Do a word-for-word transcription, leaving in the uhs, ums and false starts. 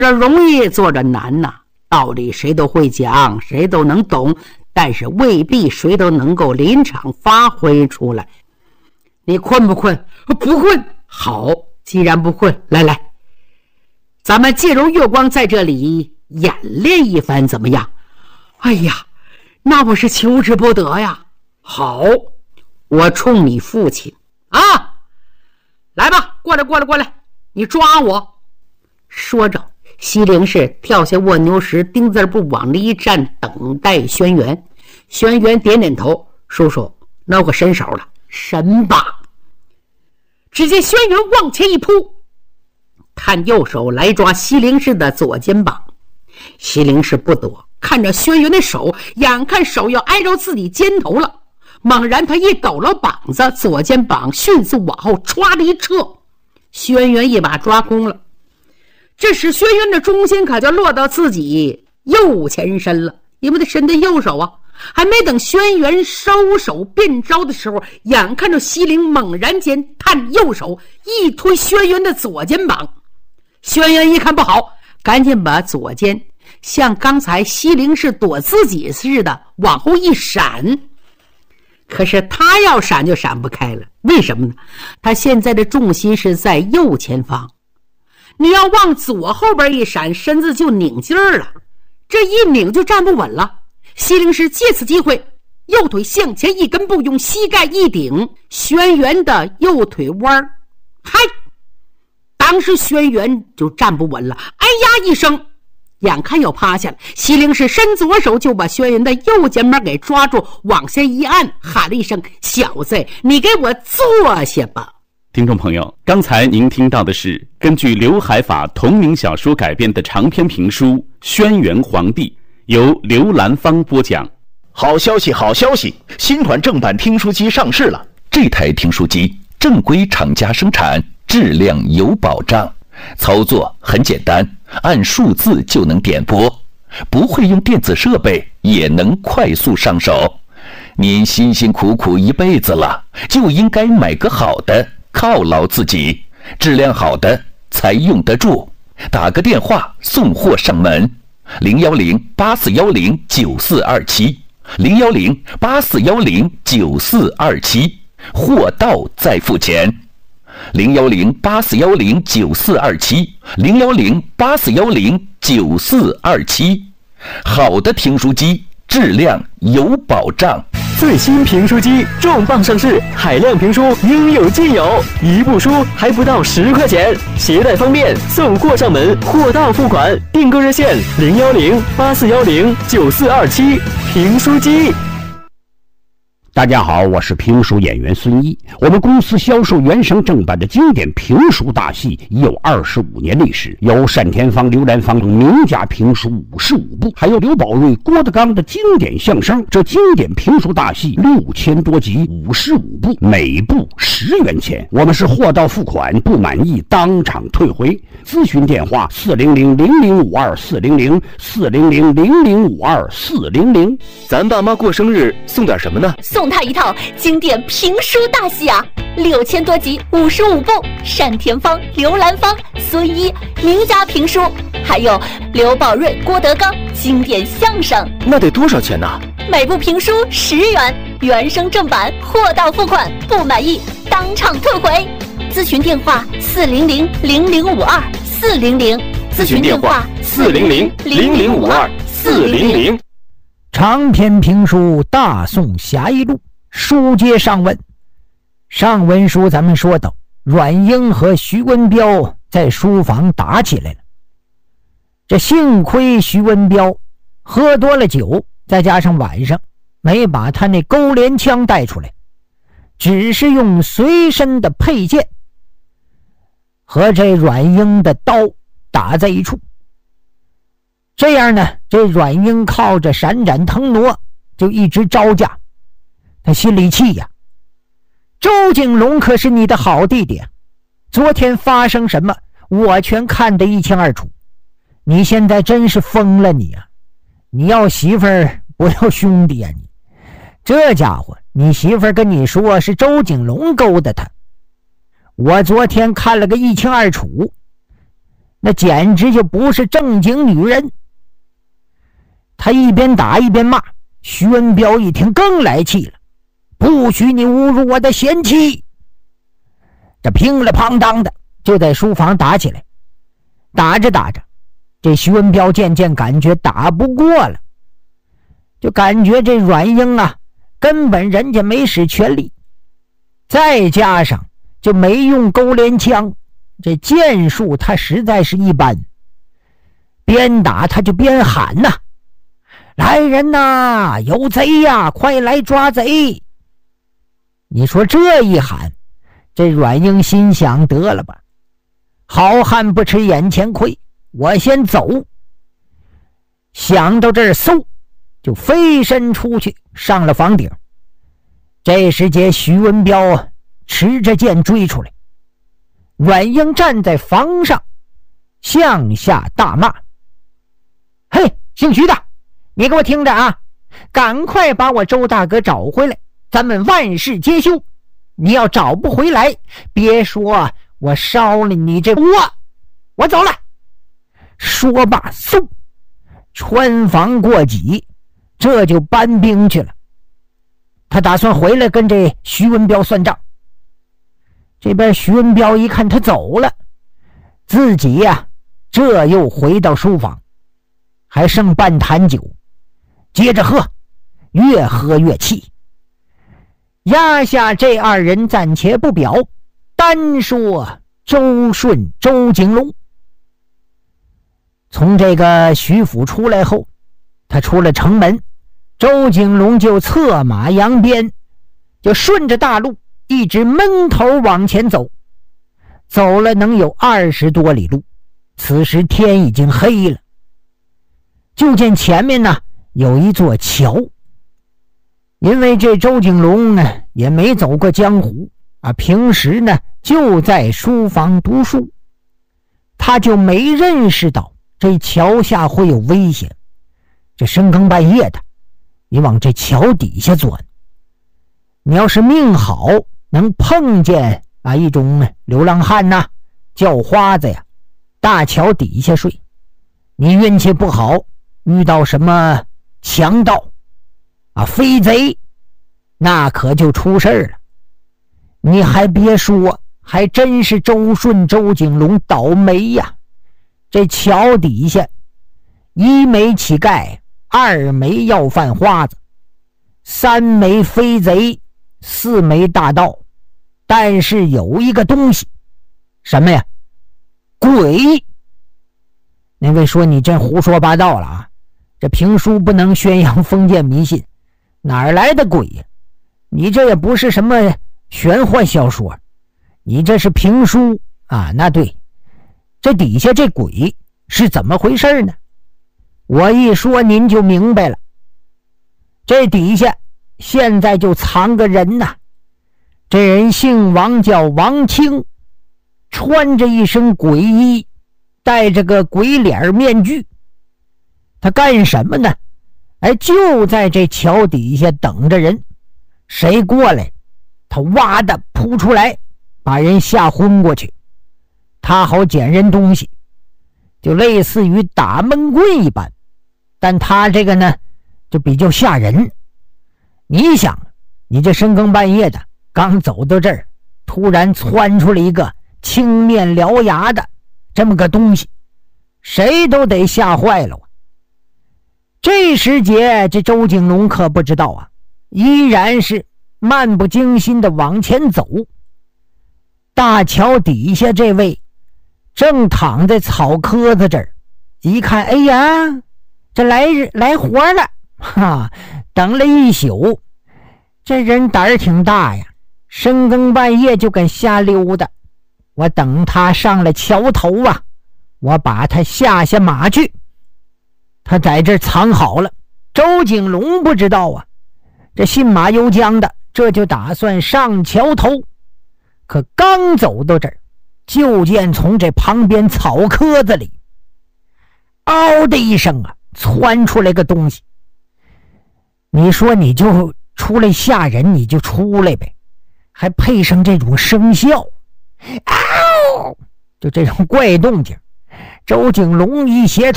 这容易做着难呐、啊。道理谁都会讲，谁都能懂，但是未必谁都能够临场发挥出来。你困不困？不困。好，既然不困，来来，咱们借由月光在这里演练一番怎么样？哎呀，那我是求之不得呀。好，我冲你父亲啊，来吧，过来过来过来，你抓我。说着，西陵氏跳下蜗牛石，钉子步往那一站，等待轩辕。轩辕点点头，叔叔，那我伸手了，伸吧。只见轩辕往前一扑，看右手来抓西陵氏的左肩膀。西陵氏不躲，看着轩辕的手，眼看手要挨着自己肩头了，猛然他一抖了膀子，左肩膀迅速往后歘的一撤，轩辕一把抓空了。这时轩辕的重心可就落到自己右前身了，因为他伸的右手啊，还没等轩辕收手变招的时候，眼看着西陵猛然间探右手一推轩辕的左肩膀。轩辕一看不好，赶紧把左肩像刚才西陵是躲自己似的往后一闪。可是他要闪就闪不开了，为什么呢？他现在的重心是在右前方，你要往左后边一闪，身子就拧劲儿了，这一拧就站不稳了。西陵氏借此机会，右腿向前一根步，用膝盖一顶轩辕的右腿弯，嗨！当时轩辕就站不稳了，哎呀一声，眼看要趴下了。西陵氏伸左手就把轩辕的右肩膀给抓住，往下一按，喊了一声：“小子，你给我坐下吧！” 听众朋友，刚才您听到的是根据刘海法同名小说改编的长篇评书《轩辕皇帝》，由刘兰芳播讲。 好消息，好消息！新款正版听书机上市了。这台听书机正规厂家生产，质量有保障，操作很简单，按数字就能点播，不会用电子设备也能快速上手。您辛辛苦苦一辈子了，就应该买个好的犒劳自己，质量好的才用得住。打个电话送货上门，零幺零八四幺零九四二七，零幺零八四幺零九四二七，货到再付钱。零幺零八四幺零九四二七，零幺零八四幺零九四二七，好的听书机，质量有保障。 最新评书机重磅上市，海量评书应有尽有，一部书还不到十块钱，携带方便，送货上门，货到付款。订购热线零幺零八四幺零九四二七，评书机。 大家好，我是评书演员孙一。我们公司销售原声正版的经典评书大戏已有二十五年历史，有单田芳、刘兰芳等名家评书五十五部，还有刘宝瑞、郭德纲的经典相声。这经典评书大戏六千多集，五十五部，每部十元钱。我们是货到付款，不满意当场退回。咨询电话四零零零零五二四零零四零零零零五二四零零。 咱爸妈过生日送点什么呢？ 送他一套经典评书大戏啊，六千多集，五十五部，单田芳、刘兰芳、孙一名家评书，还有刘宝瑞、郭德纲经典相声。 那得多少钱呢？ 每部评书十元，原声正版，货到付款，不满意当场退回。咨询电话四零零零零五二四零零， 咨询电话四零零零零五二四零零。 长篇评书大宋侠义录，书接上文。上文书咱们说到，阮英和徐文彪在书房打起来了。这幸亏徐文彪喝多了酒，再加上晚上没把他那勾连枪带出来，只是用随身的佩剑和这阮英的刀打在一处。这样呢，这阮英靠着闪展腾挪就一直招架。他心里气呀，周景龙可是你的好弟弟啊，昨天发生什么我全看得一清二楚，你现在真是疯了你啊！你要媳妇儿不要兄弟啊你！这家伙，你媳妇儿跟你说是周景龙勾搭他，我昨天看了个一清二楚， 那简直就不是正经女人。他一边打一边骂，徐文彪一听更来气了，不许你侮辱我的贤妻！这乒了乓当的就在书房打起来。打着打着，这徐文彪渐渐感觉打不过了，就感觉这阮英啊根本人家没使全力，再加上就没用勾连枪，这剑术他实在是一般，边打他就边喊呐、啊：“来人呐，有贼呀，快来抓贼！”你说这一喊，这阮英心想，得了吧，好汉不吃眼前亏，我先走。想到这儿，嗖就飞身出去上了房顶。这时节徐文彪持着剑追出来，阮英站在房上向下大骂：“嘿，姓徐的，你给我听着啊，赶快把我周大哥找回来，咱们万事皆休。你要找不回来，别说我烧了你这窝，我走了。”说罢，嗖，穿房过脊，这就搬兵去了。他打算回来跟这徐文彪算账。这边徐文彪一看他走了，自己呀、啊，这又回到书房，还剩半坛酒，接着喝，越喝越气。压下这二人暂且不表，单说周顺、周景龙。从这个徐府出来后，他出了城门，周景龙就策马扬鞭，就顺着大路一直闷头往前走，走了能有二十多里路。此时天已经黑了，就见前面呢有一座桥。因为这周景龙呢也没走过江湖啊，平时呢就在书房读书，他就没认识到这桥下会有危险。这深更半夜的，你往这桥底下钻，你要是命好，能碰见啊一种流浪汉呐、叫花子呀，大桥底下睡。你运气不好，遇到什么强盗啊飞贼，那可就出事儿了。你还别说，还真是周顺、周景龙倒霉呀。这桥底下，一枚乞丐，二枚要饭花子，三枚飞贼，四枚大盗，但是有一个东西，什么呀？鬼。那位说你真胡说八道了啊，这评书不能宣扬封建迷信，哪儿来的鬼呀？你这也不是什么玄幻小说，你这是评书啊。那对，这底下这鬼是怎么回事呢？我一说您就明白了。这底下现在就藏个人呐，这人姓王，叫王清，穿着一身鬼衣，戴着个鬼脸面具。他干什么呢？哎，就在这桥底下等着人，谁过来他哇的扑出来，把人吓昏过去，他好捡人东西，就类似于打闷棍一般。但他这个呢就比较吓人。你想，你这深更半夜的刚走到这儿，突然窜出了一个青面獠牙的这么个东西，谁都得吓坏了啊。这时节这周景龙可不知道啊，依然是漫不经心的往前走。大桥底下这位正躺在草棵子这儿，一看，哎呀，这来来活了，哈，等了一宿，这人胆儿挺大呀，深更半夜就敢瞎溜达。我等他上了桥头啊，我把他下下马去。他在这儿藏好了，周景龙不知道啊，这信马由缰的，这就打算上桥头。可刚走到这儿，就见从这旁边草棵子里，嗷的一声啊，窜出来个东西。你说你就出来吓人，你就出来呗，还配上这种声效，嗷，就这种怪动静， 周景龙一协